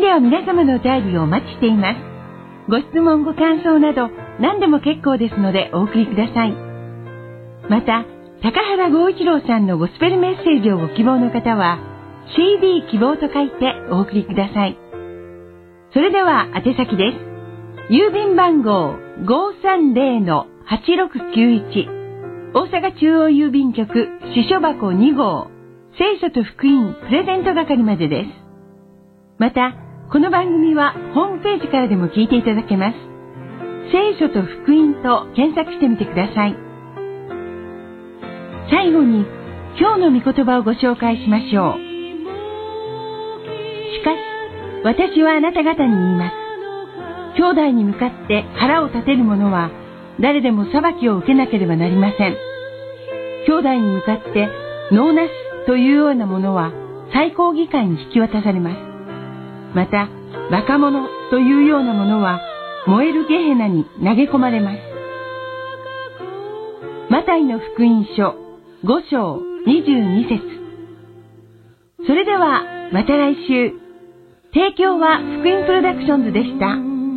では皆様のお便りをお待ちしています。ご質問ご感想など何でも結構ですのでお送りください。また、高原剛一郎さんのゴスペルメッセージをご希望の方は CD 希望と書いてお送りください。それでは宛先です。郵便番号 530-8691 大阪中央郵便局支所箱2号聖書と福音プレゼント係までです。また、この番組はホームページからでも聞いていただけます。聖書と福音と検索してみてください。最後に今日の御言葉をご紹介しましょう。しかし、私はあなた方に言います。兄弟に向かって腹を立てる者は誰でも裁きを受けなければなりません。兄弟に向かってノーなしというようなものは最高議会に引き渡されます。また、若者というようなものは燃えるゲヘナに投げ込まれます。マタイの福音書5章22節。それではまた来週。提供は福音プロダクションズでした。